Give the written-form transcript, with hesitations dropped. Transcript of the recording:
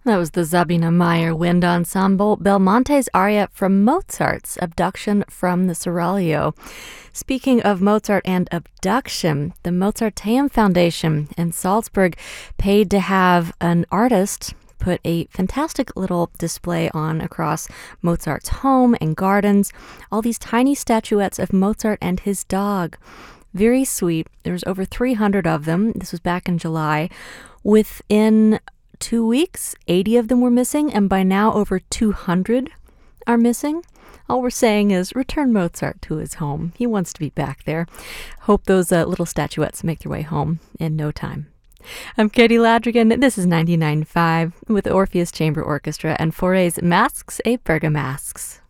That was the Sabina Meyer Wind Ensemble, Belmonte's aria from Mozart's Abduction from the Seraglio. Speaking of Mozart and abduction, the Mozarteum Foundation in Salzburg paid to have an artist put a fantastic little display on across Mozart's home and gardens, all these tiny statuettes of Mozart and his dog. Very sweet. There was over 300 of them. This was back in July. Within 2 weeks, 80 of them were missing, and by now over 200 are missing. All we're saying is return Mozart to his home. He wants to be back there. Hope those little statuettes make their way home in no time. I'm Katie Ladrigan. This is 99.5 with Orpheus Chamber Orchestra and Fauré's Masques et Bergamasques.